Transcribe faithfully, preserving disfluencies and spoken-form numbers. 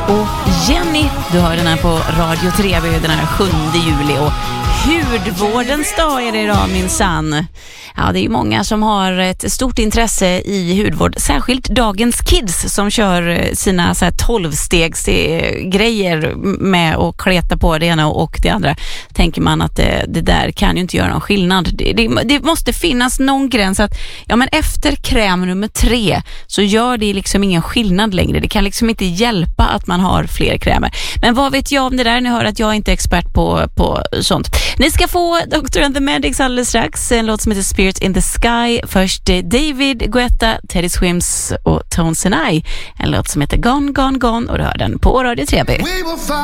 och Jenny. Du hör den här på Radio tre B den här sjunde juli och hudvårdens dag är det idag, minsann. Ja, det är ju många som har ett stort intresse i hudvård, särskilt dagens kids som kör sina så här tolvstegs grejer med att kleta på det ena och det andra. Tänker man att det, det där kan ju inte göra någon skillnad. Det, det, det måste finnas någon gräns att ja, men efter kräm nummer tre så gör det liksom ingen skillnad längre. Det kan liksom inte hjälpa att man har fler krämer. Men vad vet jag om det där? Ni hör att jag inte är expert på, på sånt. Ni ska få Doctor and the Medics alldeles strax. En låt som heter Spirits in the Sky. Först David Guetta, Teddy Swims och Tones and I. En låt som heter Gone, Gone, Gone. Och du hör den på Radio tre B.